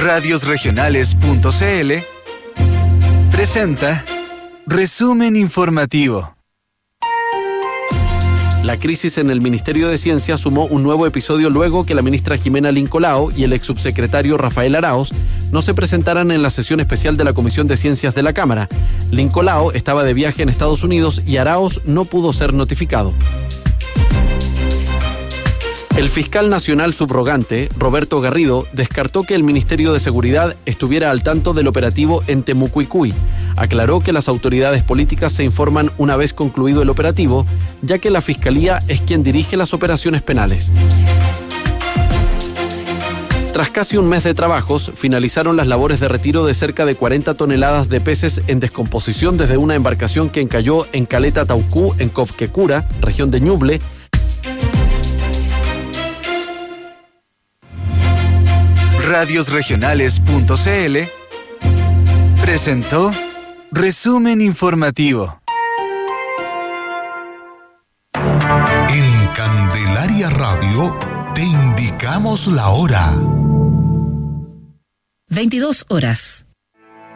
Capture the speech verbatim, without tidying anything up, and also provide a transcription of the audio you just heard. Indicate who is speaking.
Speaker 1: radios regionales punto c l presenta Resumen Informativo.
Speaker 2: La crisis en el Ministerio de Ciencia sumó un nuevo episodio luego que la ministra Jimena Lincolao y el ex subsecretario Rafael Araoz no se presentaran en la sesión especial de la Comisión de Ciencias de la Cámara. Lincolao estaba de viaje en Estados Unidos y Araoz no pudo ser notificado. El fiscal nacional subrogante, Roberto Garrido, descartó que el Ministerio de Seguridad estuviera al tanto del operativo en Temucuicui. Aclaró que las autoridades políticas se informan una vez concluido el operativo, ya que la Fiscalía es quien dirige las operaciones penales. Tras casi un mes de trabajos, finalizaron las labores de retiro de cerca de cuarenta toneladas de peces en descomposición desde una embarcación que encalló en Caleta Taucú, en Cofquecura, región de Ñuble.
Speaker 1: radios regionales punto c l presentó Resumen Informativo.
Speaker 3: En Candelaria Radio te indicamos la hora.
Speaker 4: veintidós horas.